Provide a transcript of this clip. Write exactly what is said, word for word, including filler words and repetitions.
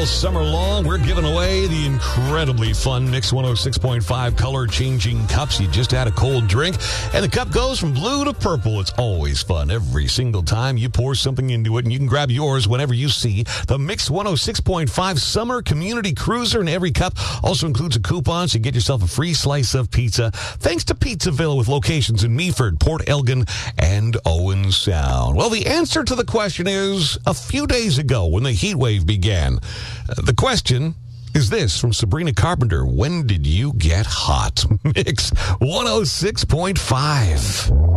all summer long, we're giving away the incredibly fun Mix one oh six point five color-changing cups. You just had a cold drink, and the cup goes from blue to purple. It's always fun every single time you pour something into it, and you can grab yours whenever you see the Mix one oh six point five Summer Community Cruiser in every cup. Also includes a coupon, so you get yourself a free slice of pizza, thanks to Pizzaville, with locations in Meaford, Port Elgin, and Owen Sound. Well, the answer to the question is a few days ago when the heat wave began. Uh, the question is this from Sabrina Carpenter: when did you get hot? Mix one oh six point five.